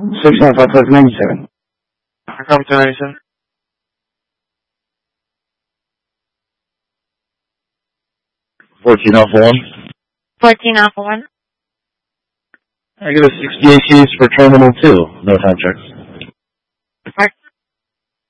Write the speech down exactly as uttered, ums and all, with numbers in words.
six nine five five ninety-seven. Copy ten ninety-seven. fourteen Alpha one. fourteen Alpha one. I get a sixty-eight keys for Terminal two. No time checks. Mark